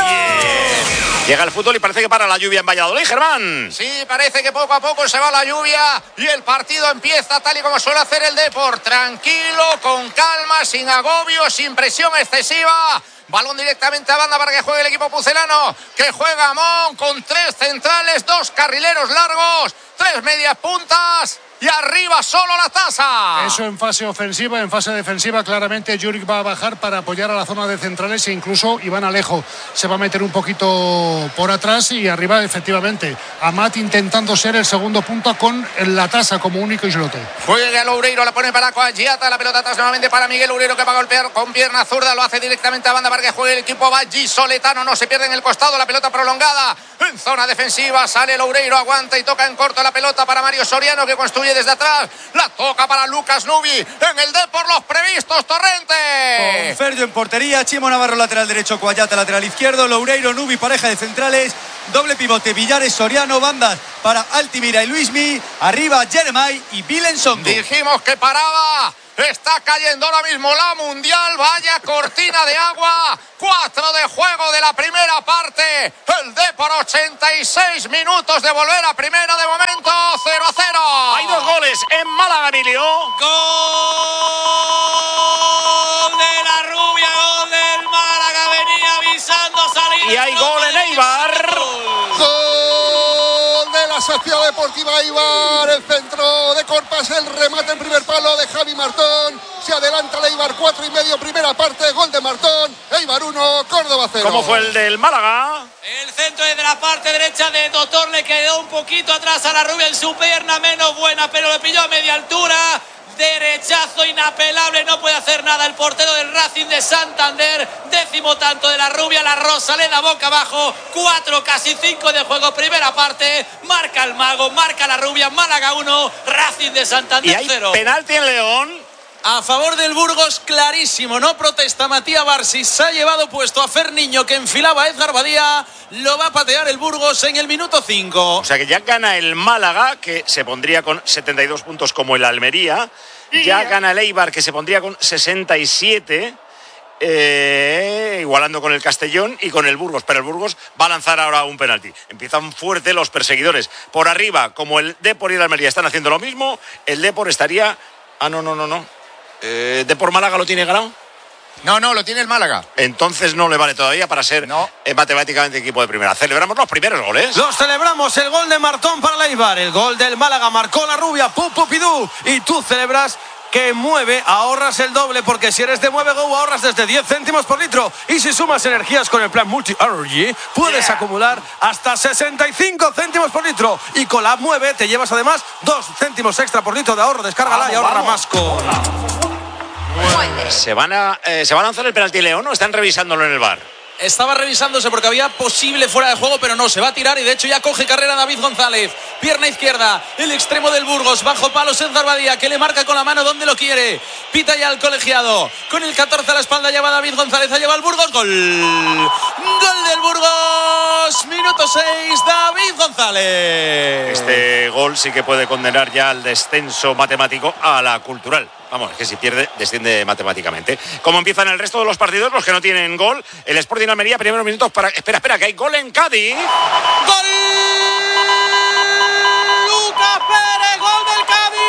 Speaker 3: Bien. Llega el fútbol y parece que para la lluvia en Valladolid, Germán.
Speaker 14: Sí, parece que poco a poco se va la lluvia y el partido empieza tal y como suele hacer el Depor. Tranquilo, con calma, sin agobio, sin presión excesiva. Balón directamente a banda para que juegue el equipo pucelano, que juega Mon con tres centrales, dos carrileros largos, tres medias puntas y arriba solo la tasa.
Speaker 15: Eso en fase ofensiva. En fase defensiva claramente Juric va a bajar para apoyar a la zona de centrales e incluso Iván Alejo se va a meter un poquito por atrás y arriba efectivamente Amat intentando ser el segundo punta con la tasa como único islote.
Speaker 14: Juega Loureiro, la pone para Coagiata, la pelota atrás nuevamente para Miguel Loureiro, que va a golpear con pierna zurda, lo hace directamente a banda para que juegue el equipo vallisoletano. No se pierde en el costado, la pelota prolongada en zona defensiva, sale Loureiro, aguanta y toca en corto la pelota para Mario Soriano, que construye Nubi desde atrás. La toca para Lucas Nubi. En el D por los previstos, Torrente.
Speaker 8: Con Ferdio en portería, Chimo Navarro lateral derecho, Cuayata lateral izquierdo, Loureiro, Nubi, pareja de centrales, doble pivote, Villares, Soriano, bandas para Altimira y Luismi, arriba Jeremai y Vilensongo.
Speaker 14: Dijimos que paraba. Está cayendo ahora mismo la Mundial. Vaya cortina de agua. Cuatro de juego de la primera parte. El D por ochenta y seis minutos de volver a primera de momento. cero a cero.
Speaker 3: Hay dos goles en Málaga, Emilio.
Speaker 7: Gol de la Rubia, gol del Málaga. Venía avisando salir.
Speaker 3: Y hay gol en Eibar.
Speaker 22: Gol de la Sociedad Deportiva Eibar. El centro de Corpas, el remate en primer palo de Javi Martón. Se adelanta el Eibar, cuatro y medio, primera parte, gol de Martón. Eibar uno, Córdoba cero.
Speaker 3: ¿Cómo fue el del Málaga?
Speaker 7: El centro desde la parte derecha de Doctor le quedó un poquito atrás a la Rubia en su pierna menos buena, pero le pilló a media altura. Derechazo inapelable, no puede hacer nada el portero del Racing de Santander. Décimo tanto de la Rubia, la Rosaleda boca abajo. Cuatro, casi cinco de juego, primera parte. Marca el Mago, marca la Rubia. Málaga uno, Racing de Santander
Speaker 3: ¿Y hay
Speaker 7: cero.
Speaker 3: penalti en León?
Speaker 26: A favor del Burgos, clarísimo. No protesta Matías Barsi. Se ha llevado puesto a Ferniño, que enfilaba a Edgar Badía. Lo va a patear el Burgos en el minuto cinco.
Speaker 3: O sea que ya gana el Málaga, que se pondría con setenta y dos puntos como el Almería. Ya gana el Eibar, que se pondría con sesenta y siete. Eh, igualando con el Castellón y con el Burgos, pero el Burgos va a lanzar ahora un penalti. Empiezan fuerte los perseguidores. Por arriba, como el Depor y el Almería están haciendo lo mismo, el Depor estaría... Ah, no, no, no, no. Eh, ¿Depor Málaga lo tiene ganado?
Speaker 14: No, no, lo tiene el Málaga.
Speaker 3: Entonces no le vale todavía para ser no. eh, matemáticamente equipo de primera. Celebramos los primeros goles.
Speaker 19: Los celebramos, el gol de Martón para el Eibar, el gol del Málaga marcó la Rubia, Pupu Pidú, y tú celebras que Mueve, ahorras el doble, porque si eres de Mueve Go ahorras desde diez céntimos por litro, y si sumas energías con el plan Multi Energy puedes yeah. acumular hasta sesenta y cinco céntimos por litro, y con la Mueve te llevas además dos céntimos extra por litro de ahorro. Descárgala vamos, y ahorra vamos. más con...
Speaker 3: ¿Se van, a, eh, ¿Se va a lanzar el penalti León o están revisándolo en el V A R?
Speaker 26: Estaba revisándose porque había posible fuera de juego, pero no, se va a tirar y de hecho ya coge carrera David González. Pierna izquierda, el extremo del Burgos, bajo palos Edgar Badía, que le marca con la mano donde lo quiere. Pita ya el colegiado. Con el catorce a la espalda lleva David González, a lleva el Burgos. Gol. Gol del Burgos. Minuto seis, David González.
Speaker 3: Este gol sí que puede condenar ya al descenso matemático a la Cultural. Vamos, es que si pierde, desciende matemáticamente. Como empiezan el resto de los partidos, los que no tienen gol. El Sporting Almería, primeros minutos para... Espera, espera, que hay gol en Cádiz.
Speaker 26: ¡Gol! ¡Lucas Pérez, gol del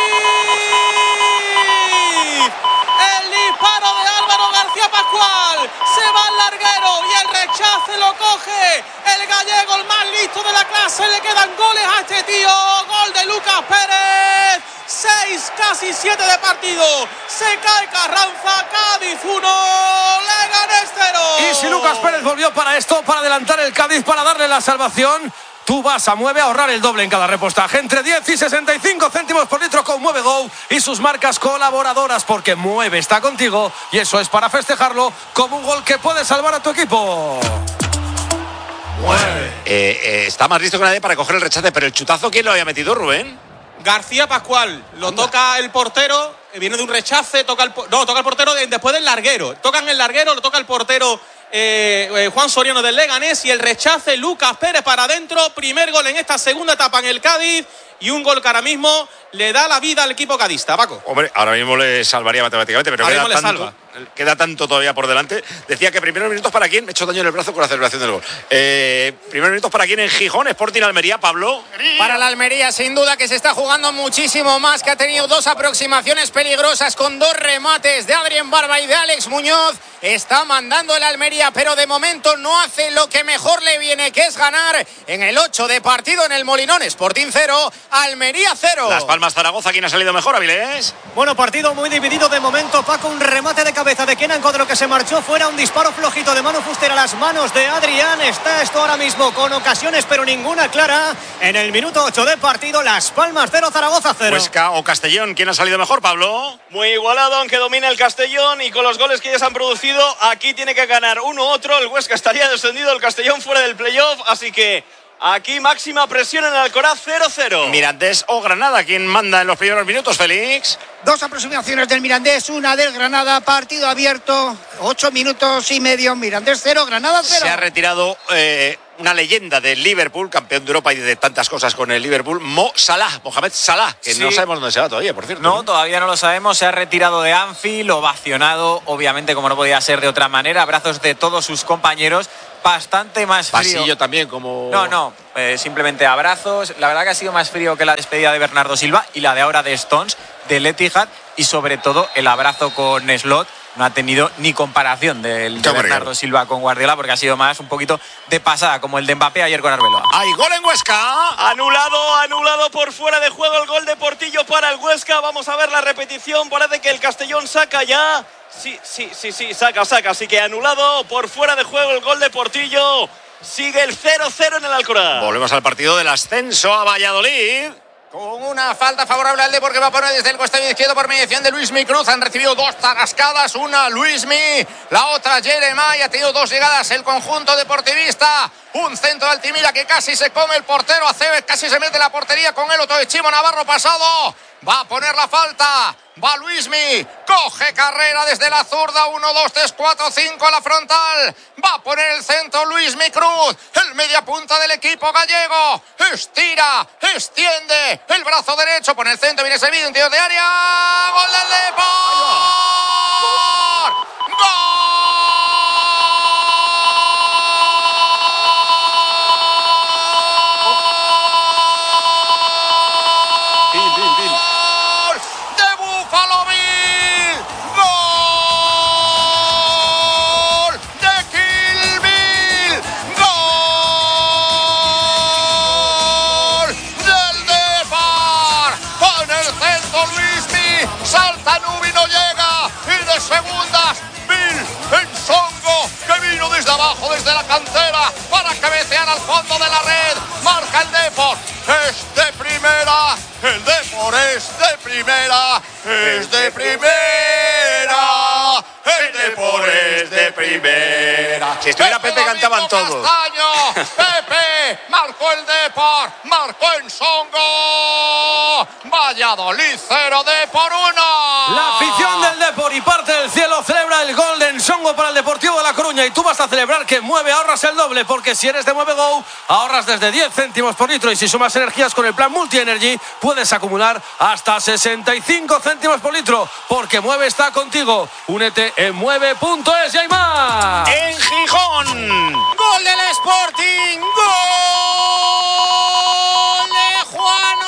Speaker 26: Cádiz! El disparo de Álvaro García Pascual. Se va al larguero y el rechace lo coge el gallego, el más listo de la clase. Le quedan goles a este tío. Gol de Lucas Pérez. Seis, casi siete de partido. Se cae Carranza, Cádiz uno, Leganés cero.
Speaker 19: Y si Lucas Pérez volvió para esto, para adelantar el Cádiz, para darle la salvación, tú vas a Mueve a ahorrar el doble en cada repostaje, entre diez y sesenta y cinco céntimos por litro con Mueve Go y sus marcas colaboradoras, porque Mueve está contigo y eso es para festejarlo como un gol que puede salvar a tu equipo.
Speaker 3: Mueve. Eh, eh, está más listo que nadie para coger el rechace, pero el chutazo, ¿quién lo había metido, Rubén?
Speaker 18: García Pascual, lo Anda. toca el portero, viene de un rechace, toca el, no, toca el portero de, después del larguero. Tocan el larguero, lo toca el portero eh, eh, Juan Soriano del Leganés y el rechace Lucas Pérez para adentro. Primer gol en esta segunda etapa en el Cádiz y un gol que ahora mismo le da la vida al equipo cadista, Paco.
Speaker 3: Hombre, ahora mismo le salvaría matemáticamente, pero queda tanto, salva. queda tanto todavía por delante. Decía que primeros minutos para quién, me he hecho daño en el brazo con la celebración del gol. Eh, primeros minutos para quién en Gijón, Sporting Almería, Pablo.
Speaker 2: Para la Almería, sin duda que se está jugando muchísimo más, que ha tenido dos aproximaciones peligrosas con dos remates de Adrián Barba y de Alex Muñoz. Está mandando el Almería, pero de momento no hace lo que mejor le viene, que es ganar en el ocho de partido en el Molinón. Sporting cero, Almería cero.
Speaker 3: Las Palmas Zaragoza, ¿quién ha salido mejor, Avilés?
Speaker 20: Bueno, partido muy dividido de momento, Paco. Un remate de cabeza de Kenan Codro que se marchó fuera, un disparo flojito de Manu Fuster a las manos de Adrián. Está esto ahora mismo con ocasiones, pero ninguna clara. En el minuto ocho de partido, Las Palmas cero, Zaragoza cero.
Speaker 3: Huesca o Castellón, ¿quién ha salido mejor, Pablo?
Speaker 21: Muy igualado, aunque domina el Castellón y con los goles que ya se han producido, aquí tiene que ganar uno u otro. El Huesca estaría descendido, el Castellón fuera del playoff, así que Aquí máxima presión en el Alcoraz, cero cero.
Speaker 3: Mirandés o Granada, ¿quién manda en los primeros minutos, Félix?
Speaker 23: Dos aproximaciones del Mirandés, una del Granada, partido abierto, ocho minutos y medio, Mirandés cero, Granada cero.
Speaker 3: Se ha retirado eh, una leyenda del Liverpool, campeón de Europa y de tantas cosas con el Liverpool, Mo Salah, Mohamed Salah, que sí. No sabemos dónde se va todavía, por cierto.
Speaker 16: No, todavía no lo sabemos, se ha retirado de Anfield, ovacionado, obviamente como no podía ser de otra manera, abrazos de todos sus compañeros, bastante más frío.
Speaker 3: Pasillo también, como...
Speaker 16: No, no, eh, simplemente abrazos. La verdad que ha sido más frío que la despedida de Bernardo Silva y la de ahora de Stones, del Etihad, y sobre todo el abrazo con Slot. No ha tenido ni comparación del de Bernardo Silva con Guardiola, porque ha sido más un poquito de pasada, como el de Mbappé ayer con Arbeloa.
Speaker 3: ¡Hay gol en Huesca!
Speaker 21: Anulado, anulado por fuera de juego el gol de Portillo para el Huesca. Vamos a ver la repetición. Parece que el Castellón saca ya. Sí, sí, sí, sí, saca, saca. Así que anulado por fuera de juego el gol de Portillo. Sigue el cero cero en el Alcoraz.
Speaker 3: Volvemos al partido del ascenso a Valladolid.
Speaker 14: Con una falta favorable al Depor que va a poner desde el costado izquierdo por mediación de Luismi Cruz. Han recibido dos tarascadas, una Luismi, la otra Jeremai. Ha tenido dos llegadas el conjunto deportivista. Un centro de Altimira que casi se come el portero. Aceves casi se mete en la portería con el otro de Chimo Navarro pasado. Va a poner la falta. Va Luismi, coge carrera desde la zurda, uno, dos, tres, cuatro, cinco a la frontal. Va a poner el centro Luismi Cruz, el media punta del equipo gallego. Estira, extiende el brazo derecho, pone el centro, viene servido, interior de área. ¡Gol del Depor! ¡Gol! Segundas, Bill Ensongo, que vino desde abajo, desde la cantera, para cabecear al fondo de la red. Marca el Depor, es de primera, el Depor es de primera, es de primera, el Depor es de primera.
Speaker 3: Si estuviera Pepe, cantaban todos.
Speaker 14: Castaño, Pepe, marcó el Depor, marcó Ensongo. Valladolid cero, Depor uno.
Speaker 19: La afición del Depor y parte del cielo celebra el gol de Ensongo para el Deportivo de La Coruña, y tú vas a celebrar que Mueve ahorras el doble, porque si eres de Mueve Go ahorras desde diez céntimos por litro, y si sumas energías con el plan Multi Energy puedes acumular hasta sesenta y cinco céntimos por litro, porque Mueve está contigo. Únete en mueve punto es y hay más.
Speaker 3: En Gijón,
Speaker 14: gol del Sporting, gol de Juan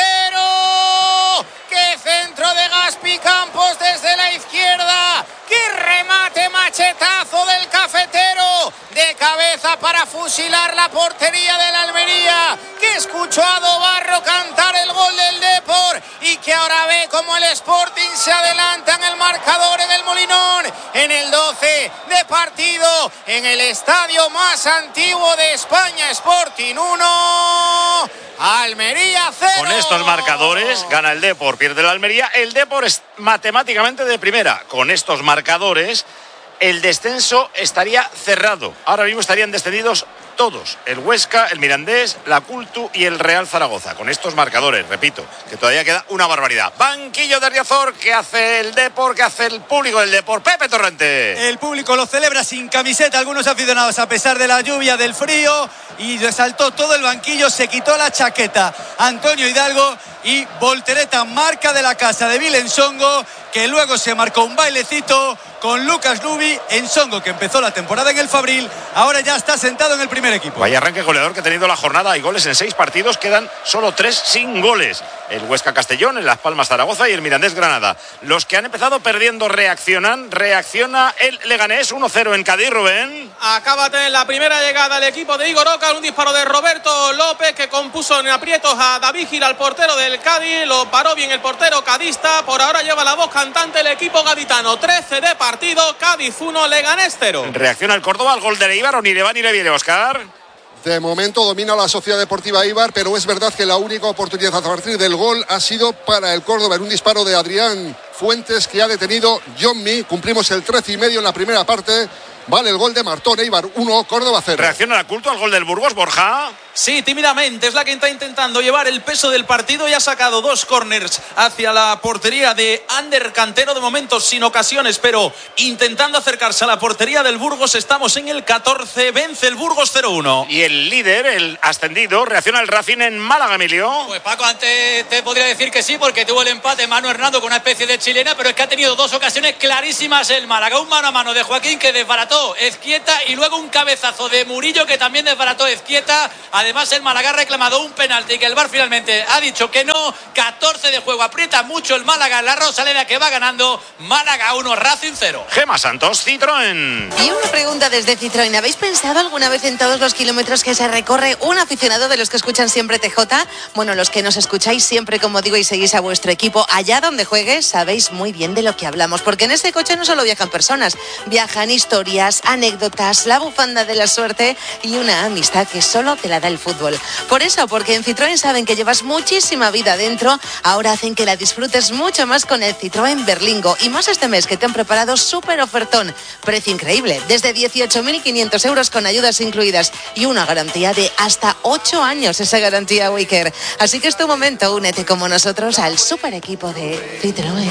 Speaker 14: Otero. ¡Qué centro de Gaspi Campos desde la izquierda! ¡Qué remate machetazo del cafetero! De cabeza para fusilar la portería del Almería, que escuchó a Dobarro cantar el gol del Depor y que ahora ve como el Sporting se adelanta en el marcador en el Molinón, en el doce de partido, en el estadio más antiguo de España. Sporting uno, Almería cero.
Speaker 3: Con estos marcadores gana el Depor, pierde el Almería. El Depor es matemáticamente de primera. Con estos marcadores el descenso estaría cerrado. Ahora mismo estarían descendidos todos: el Huesca, el Mirandés, la Cultu y el Real Zaragoza. Con estos marcadores, repito, que todavía queda una barbaridad. Banquillo de Riazor, que hace el Depor, que hace el público del Depor. Pepe Torrente.
Speaker 8: El público lo celebra sin camiseta, algunos aficionados, a pesar de la lluvia, del frío, y resaltó todo el banquillo, se quitó la chaqueta Antonio Hidalgo, y voltereta, marca de la casa de Bill Ensongo, que luego se marcó un bailecito con Lucas Nubi. Ensongo, que empezó la temporada en el Fabril, ahora ya está sentado en el primer equipo.
Speaker 3: Vaya arranque goleador que ha tenido la jornada. Hay goles en seis partidos, quedan solo tres sin goles: el Huesca Castellón, el Las Palmas Zaragoza y el Mirandés Granada. Los que han empezado perdiendo reaccionan. Reacciona el Leganés uno cero en Cádiz. Rubén,
Speaker 18: acaba de la primera llegada al equipo de Igor Oca, un disparo de Roberto López que compuso en aprietos a David Gil, al portero del Cádiz. Lo paró bien el portero cadista. Por ahora lleva la voz cantante el equipo gaditano. trece de partido, Cádiz uno, Leganés cero.
Speaker 3: Reacciona el Córdoba al gol de Eibar, o ni le va ni le viene, Óscar.
Speaker 22: De momento domina la Sociedad Deportiva Eibar, pero es verdad que la única oportunidad a partir del gol ha sido para el Córdoba, en un disparo de Adrián Fuentes, que ha detenido John Mi. Cumplimos el trece y medio en la primera parte. Vale el gol de Martón. Eibar uno, Córdoba cero.
Speaker 3: Reacciona la Culto al gol del Burgos, Borja.
Speaker 26: Sí, tímidamente es la que está intentando llevar el peso del partido y ha sacado dos córners hacia la portería de Ander Cantero, de momento sin ocasiones, pero intentando acercarse a la portería del Burgos. Estamos en el catorce, vence el Burgos cero uno.
Speaker 3: Y el líder, el ascendido, reacciona el Racing en Málaga, Emilio.
Speaker 7: Pues Paco, antes te podría decir que sí, porque tuvo el empate Manu Hernando con una especie de chilena, pero es que ha tenido dos ocasiones clarísimas el Málaga. Un mano a mano de Joaquín que desbarató Ezquieta y luego un cabezazo de Murillo que también desbarató Ezquieta. Además, el Málaga ha reclamado un penalti que el V A R finalmente ha dicho que no. catorce de juego, aprieta mucho el Málaga en la Rosaleda, que va ganando. Málaga uno, Racing cero.
Speaker 3: Gema Santos, Citroën.
Speaker 1: Y una pregunta desde Citroën. ¿Habéis pensado alguna vez en todos los kilómetros que se recorre un aficionado de los que escuchan siempre T J? Bueno, los que nos escucháis siempre, como digo, y seguís a vuestro equipo allá donde juegue, sabéis muy bien de lo que hablamos, porque en este coche no solo viajan personas, viajan historias, anécdotas, la bufanda de la suerte y una amistad que solo te la da el fútbol. Por eso, porque en Citroën saben que llevas muchísima vida dentro, ahora hacen que la disfrutes mucho más con el Citroën Berlingo, y más este mes que te han preparado súper ofertón, precio increíble, desde dieciocho mil quinientos euros con ayudas incluidas y una garantía de hasta ocho años, esa garantía Wicker. Así que es tu momento, únete como nosotros al super equipo de Citroën.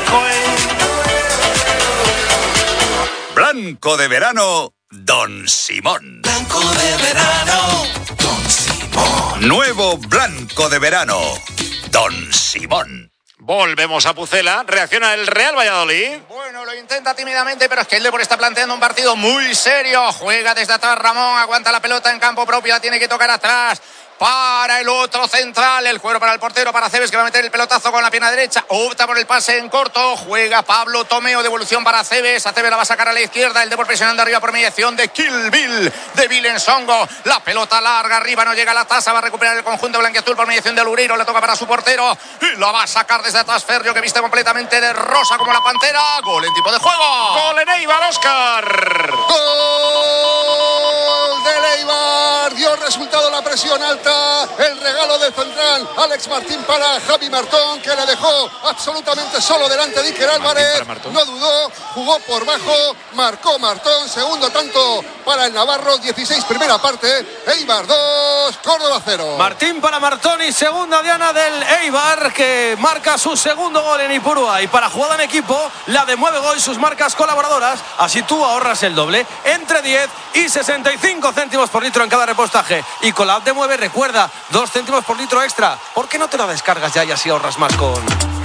Speaker 9: Blanco de verano, Don Simón.
Speaker 10: Blanco de verano, Don Simón.
Speaker 9: Nuevo blanco de verano, Don Simón.
Speaker 3: Volvemos a Pucela, reacciona el Real Valladolid.
Speaker 14: Bueno, lo intenta tímidamente, pero es que el Depor está planteando un partido muy serio. Juega desde atrás Ramón, aguanta la pelota en campo propio, la tiene que tocar atrás. Para el otro central, el cuero para el portero, para Cebes, que va a meter el pelotazo con la pierna derecha, opta por el pase en corto, juega Pablo Tomeo, devolución para Cebes, a Cebes la va a sacar a la izquierda, el Depor presionando arriba por mediación de Kill Bill, de Bill Songo, la pelota larga arriba, no llega a la tasa, va a recuperar el conjunto blanquiazul por mediación de Alureiro, le toca para su portero, y la va a sacar desde atrás Ferrio, que viste completamente de rosa como la pantera, gol en tipo de juego.
Speaker 3: Gol en Eibar, Óscar.
Speaker 22: Gol de Eibar, dio resultado la presión alta. El regalo del central Alex Martín para Javi Martón, que le dejó absolutamente solo delante de Iker Álvarez. No dudó, jugó por bajo, marcó Martón. Segundo tanto para el Navarro, dieciséis primera parte. Eibar dos, Córdoba cero.
Speaker 19: Martín para Martón y segunda diana del Eibar, que marca su segundo gol en Ipurúa. Y para jugada en equipo, la de Mueve Gol, sus marcas colaboradoras. Así tú ahorras el doble, entre diez y sesenta y cinco céntimos por litro en cada repostaje. Y con la app de Mueve, recuerda, dos céntimos por litro extra. ¿Por qué no te la descargas ya y así ahorras más con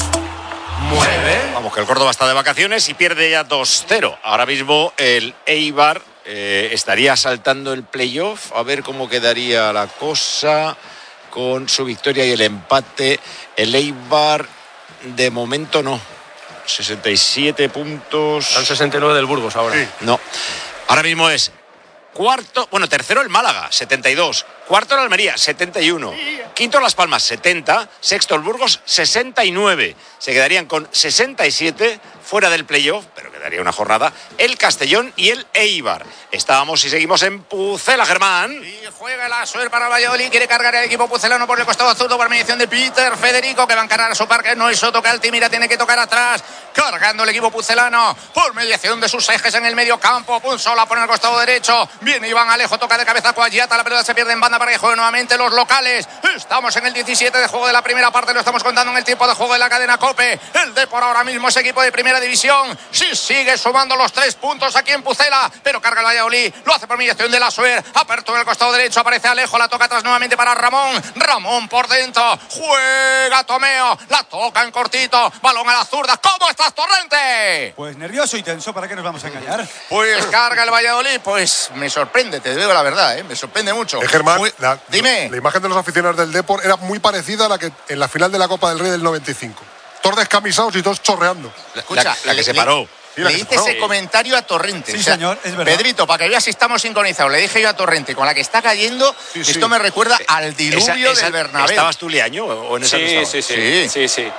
Speaker 19: Mueve?
Speaker 3: Vamos, que el Córdoba está de vacaciones y pierde ya dos cero. Ahora mismo el Eibar eh, estaría saltando el playoff. A ver cómo quedaría la cosa con su victoria y el empate. El Eibar, de momento, no. sesenta y siete puntos.
Speaker 19: Son sesenta y nueve del Burgos ahora. Sí.
Speaker 3: No. Ahora mismo es cuarto, bueno, tercero el Málaga, setenta y dos. Cuarto el Almería, setenta y uno. Quinto Las Palmas, setenta. Sexto el Burgos, sesenta y nueve. Se quedarían con sesenta y siete fuera del playoff, pero quedaría una jornada el Castellón y el Eibar. Estábamos y seguimos en Pucela, Germán.
Speaker 14: Y juega la suerte para el Valladolid. Quiere cargar el equipo pucelano por el costado zurdo por mediación de Peter Federico, que va a encarar a su parque. No es Soto, que Altimira tiene que tocar atrás. Cargando el equipo pucelano por mediación de sus ejes en el medio campo. Punzola por el costado derecho. Viene Iván Alejo, toca de cabeza Coagiata. La pelota se pierde en banda para que jueguen nuevamente los locales. Estamos en el diecisiete de juego de la primera parte. Lo estamos contando en el tiempo de juego de la cadena COPE. El Depor ahora mismo es equipo de primera división. Sí, sigue sumando los tres puntos aquí en Pucela, pero carga el Valladolid. Lo hace por mediación de la Suer. Apertura en el costado derecho. Aparece Alejo. La toca atrás nuevamente para Ramón. Ramón por dentro. Juega Tomeo. La toca en cortito. Balón a la zurda. ¿Cómo estás, Torrente?
Speaker 8: Pues nervioso y tenso. ¿Para qué nos vamos a engañar?
Speaker 14: Pues carga el Valladolid. Pues me sorprende, te digo la verdad, ¿eh? Me sorprende mucho.
Speaker 22: Eh, Germán,
Speaker 14: Muy...
Speaker 22: la,
Speaker 14: Dime.
Speaker 22: La imagen de los aficionados del Depor era muy parecida a la que en la final de la Copa del Rey del noventa y cinco. Todos descamisados y todos chorreando.
Speaker 14: Escucha,
Speaker 3: la, la que
Speaker 14: le,
Speaker 3: se paró.
Speaker 14: Le, le hice ese comentario a Torrente.
Speaker 8: Sí,
Speaker 14: o sea,
Speaker 8: señor, es verdad.
Speaker 14: Pedrito, para que veas si estamos sincronizados, le dije yo a Torrente, con la que está cayendo, sí, esto sí. me recuerda al diluvio esa, esa, del Bernabéu.
Speaker 3: ¿Estabas tú, Liaño, o en esa
Speaker 16: sí,
Speaker 3: no
Speaker 16: sí, sí, sí, sí, sí.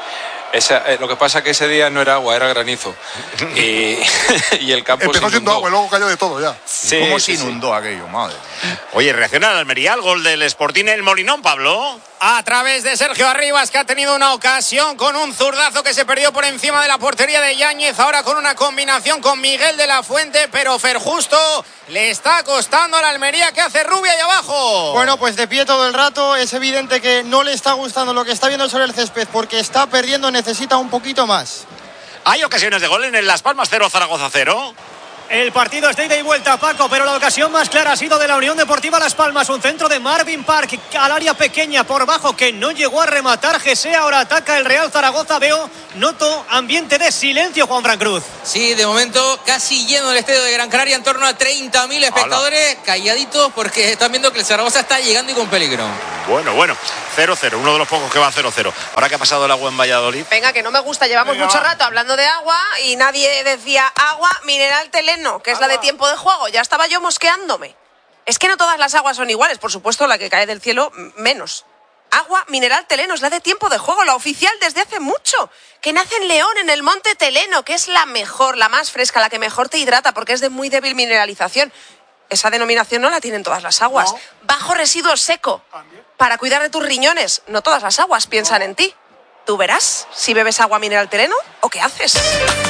Speaker 4: Esa, eh, lo que pasa es que ese día no era agua, era granizo. Y, y el campo
Speaker 22: empezó siendo agua y luego cayó de todo ya.
Speaker 4: Sí,
Speaker 11: ¿Cómo
Speaker 4: sí,
Speaker 11: se inundó
Speaker 4: sí.
Speaker 11: aquello? Madre.
Speaker 3: Oye, reacciona al Almería al gol del Sporting el Molinón, Pablo.
Speaker 2: A través de Sergio Arribas, que ha tenido una ocasión con un zurdazo que se perdió por encima de la portería de Yáñez, ahora con una combinación con Miguel de la Fuente, pero Ferjusto le está costando a la Almería, que hace Rubia ahí abajo.
Speaker 12: Bueno, pues de pie todo el rato, es evidente que no le está gustando lo que está viendo sobre el césped, porque está perdiendo, necesita un poquito más.
Speaker 3: Hay ocasiones de gol en el Las Palmas cero, Zaragoza cero.
Speaker 20: El partido es de ida y vuelta, Paco, pero la ocasión más clara ha sido de la Unión Deportiva Las Palmas. Un centro de Marvin Park al área pequeña por bajo que no llegó a rematar. Gese ahora ataca el Real Zaragoza. Veo, noto ambiente de silencio, Juanfran Cruz.
Speaker 13: Sí, de momento casi lleno el estadio de Gran Canaria, en torno a treinta mil espectadores. Hola. Calladitos porque están viendo que el Zaragoza está llegando y con peligro.
Speaker 3: Bueno, bueno, cero cero, uno de los pocos que va cero cero. Ahora que ha pasado el agua en Valladolid.
Speaker 17: Venga, que no me gusta, llevamos Venga, mucho va. rato hablando de agua y nadie decía agua mineral Teleno, que es agua. La de tiempo de juego. Ya estaba yo mosqueándome. Es que no todas las aguas son iguales, por supuesto la que cae del cielo menos. Agua mineral Teleno es la de tiempo de juego, la oficial desde hace mucho, que nace en León, en el monte Teleno, que es la mejor, la más fresca, la que mejor te hidrata porque es de muy débil mineralización. Esa denominación no la tienen todas las aguas. No. Bajo residuo seco. ¿También? Para cuidar de tus riñones. No todas las aguas piensan no. en ti. Tú verás si bebes agua mineral Teleno o qué haces.